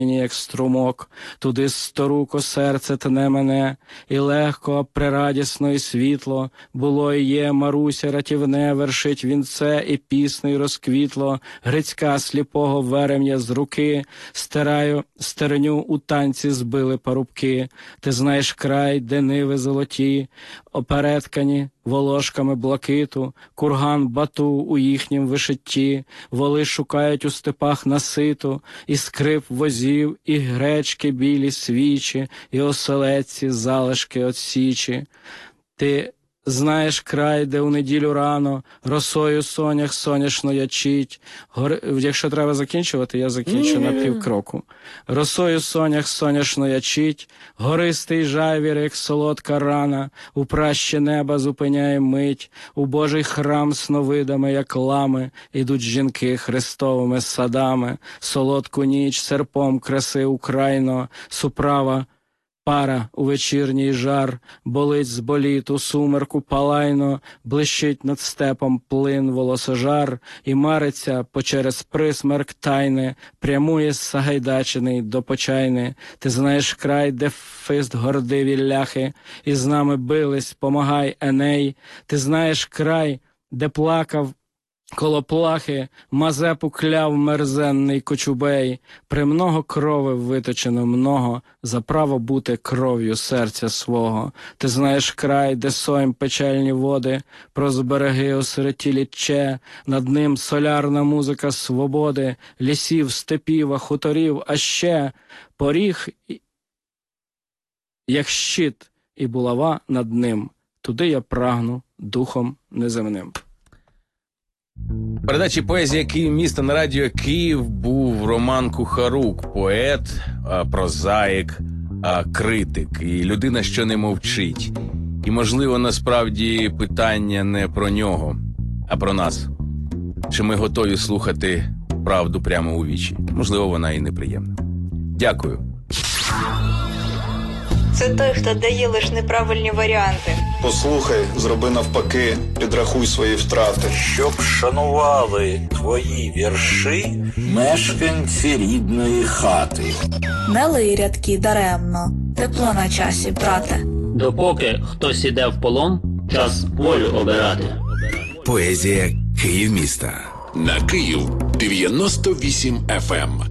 як струмок, туди сторуко серце тне мене, і легко, прирадісно і світло, було і є Маруся ратівне, вершить вінце і піснею розквітло, Грицька сліпого верем'я з руки, стерню у танці збили парубки, ти знаєш край, де ниви золоті, опереткані волошками блакиту, курган бату у їхнім вишитті, воли шукають у степах наситу, і скрип возів, і гречки білі свічі, і оселедці залишки от січі. Ти знаєш край, де у неділю рано росою сонях соняшно ячить. Якщо треба закінчувати, я закінчу на півкроку. Росою сонях соняшно ячить, гористий жайвір, як солодка рана, у праще неба зупиняє мить, у Божий храм сновидами, як лами, ідуть жінки хрестовими садами, солодку ніч серпом краси Україно, суправа пара у вечірній жар, болить з боліт у сумерку палайно, блищить над степом плин волосожар, і мариться почерез присмерк тайни, прямує з Сагайдачини до Почайни. Ти знаєш край, де фист гордиві ляхи, і з нами бились, помагай, Еней. Ти знаєш край, де плакав коло плахи, Мазепу кляв мерзенний Кочубей, премного крови виточено много, за право бути кров'ю серця свого. Ти знаєш край, де соєм печальні води, про збереги осиротілі че, над ним солярна музика свободи, лісів, степів, а хуторів, а ще поріг, як щит, і булава над ним. Туди я прагну духом неземним. В передачі «Поезія Київ міста» на радіо Київ був Роман Кухарук, поет, прозаїк, критик і людина, що не мовчить. І, можливо, насправді питання не про нього, а про нас. Чи ми готові слухати правду прямо у вічі? Можливо, вона і неприємна. Дякую. Це той, хто дає лише неправильні варіанти. Послухай, зроби навпаки, підрахуй свої втрати. Щоб шанували твої вірші мешканці рідної хати. Не лий рядки даремно, тепло на часі, брате. Допоки хтось іде в полон, час волю обирати. Поезія Київ міста. На Київ 98 FM.